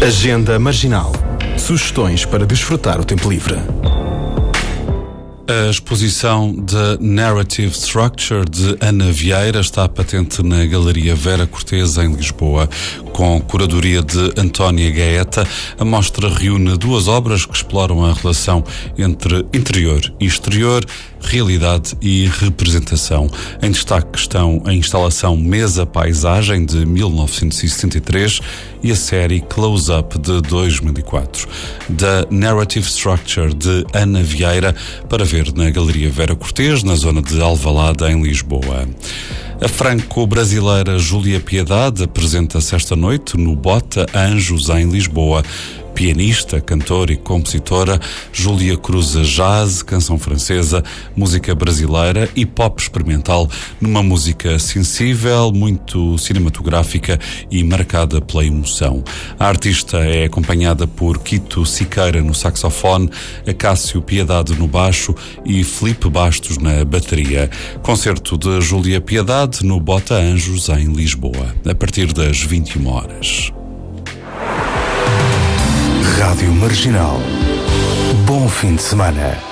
Agenda Marginal. Sugestões para desfrutar o tempo livre. A exposição The Narrative Structure de Ana Vieira está patente na Galeria Vera Cortês, em Lisboa. Com curadoria de Antónia Gaeta, a mostra reúne duas obras que exploram a relação entre interior e exterior, realidade e representação. Em destaque estão a instalação Mesa Paisagem, de 1973, e a série Close-Up, de 2004. The Narrative Structure de Ana Vieira, para ver na Galeria Vera Cortês, na zona de Alvalade, em Lisboa. A franco-brasileira Júlia Piedade apresenta-se esta noite no Bota Anjos, em Lisboa. Pianista, cantora e compositora, Júlia cruza jazz, canção francesa, música brasileira e pop experimental, numa música sensível, muito cinematográfica e marcada pela emoção. A artista é acompanhada por Quito Siqueira no saxofone, Acácio Piedade no baixo e Filipe Bastos na bateria. Concerto de Júlia Piedade no Bota Anjos, em Lisboa, a partir das 21 horas. Rádio Marginal. Bom fim de semana.